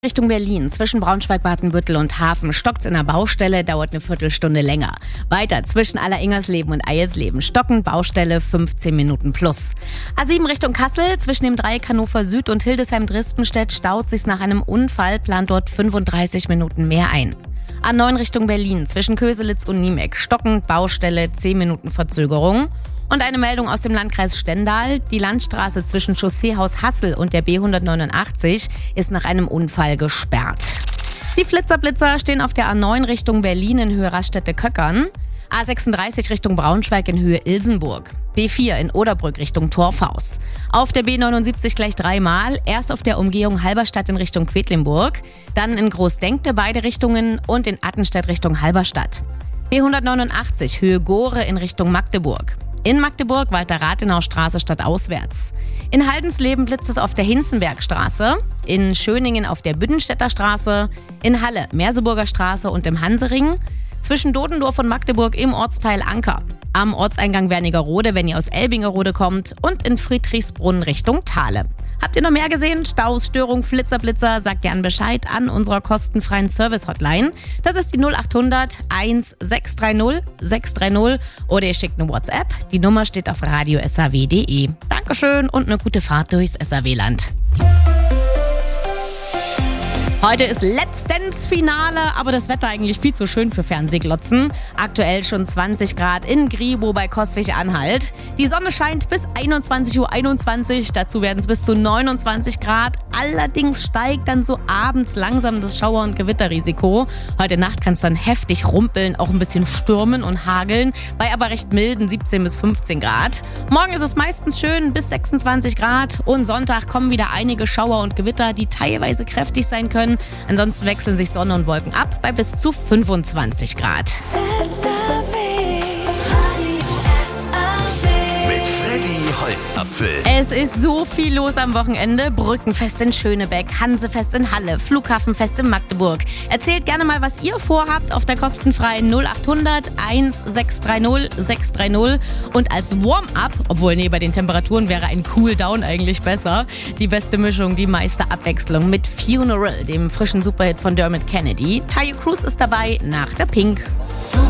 Richtung Berlin, zwischen Braunschweig, Watenbüttel und Hafen stockt's in der Baustelle, dauert eine Viertelstunde länger. Weiter zwischen Aller-Ingersleben und Eilsleben stocken, Baustelle 15 Minuten plus. A7 Richtung Kassel, zwischen dem Dreieck Hannover Süd und Hildesheim-Dresdenstedt staut sich's nach einem Unfall, plant dort 35 Minuten mehr ein. A9 Richtung Berlin, zwischen Köselitz und Niemek stockend, Baustelle 10 Minuten Verzögerung. Und eine Meldung aus dem Landkreis Stendal. Die Landstraße zwischen Chausseehaus Hassel und der B189 ist nach einem Unfall gesperrt. Die Flitzer stehen auf der A9 Richtung Berlin in Höhe Raststätte-Köckern. A36 Richtung Braunschweig in Höhe Ilsenburg. B4 in Oderbrück Richtung Torfhaus. Auf der B79 gleich dreimal. Erst auf der Umgehung Halberstadt in Richtung Quedlinburg. Dann in Großdenkte beide Richtungen und in Attenstedt Richtung Halberstadt. B189 Höhe Gore in Richtung Magdeburg. In Magdeburg Walter-Rathenau-Straße stadtauswärts. In Haldensleben blitzt es auf der Hinzenbergstraße. In Schöningen auf der Büdenstädter Straße. In Halle Merseburger Straße und im Hansering. Zwischen Dodendorf und Magdeburg im Ortsteil Anker. Am Ortseingang Wernigerode, wenn ihr aus Elbingerode kommt. Und in Friedrichsbrunn Richtung Thale. Habt ihr noch mehr gesehen? Staus, Störung, Flitzer, sagt gern Bescheid an unserer kostenfreien Service-Hotline. Das ist die 0800 1630 630 oder ihr schickt eine WhatsApp. Die Nummer steht auf radio.saw.de. Dankeschön und eine gute Fahrt durchs SAW-Land. Heute ist Let's Dance Finale, aber das Wetter eigentlich viel zu schön für Fernsehglotzen. Aktuell schon 20 Grad in Griebo bei Coswig-Anhalt. Die Sonne scheint bis 21:21 Uhr, dazu werden es bis zu 29 Grad. Allerdings steigt dann so abends langsam das Schauer- und Gewitterrisiko. Heute Nacht kann es dann heftig rumpeln, auch ein bisschen stürmen und hageln, bei aber recht milden 17 bis 15 Grad. Morgen ist es meistens schön bis 26 Grad und Sonntag kommen wieder einige Schauer und Gewitter, die teilweise kräftig sein können. Ansonsten wechseln sich Sonne und Wolken ab bei bis zu 25 Grad. Mit Freddy Holzapfel. Es ist so viel los am Wochenende. Brückenfest in Schönebeck, Hansefest in Halle, Flughafenfest in Magdeburg. Erzählt gerne mal, was ihr vorhabt auf der kostenfreien 0800 1630 630. Und als Warm-up, obwohl bei den Temperaturen wäre ein Cool-Down eigentlich besser, die beste Mischung, die meiste Abwechslung mit Funeral, dem frischen Superhit von Dermot Kennedy. Tayo Cruz ist dabei nach der Pink.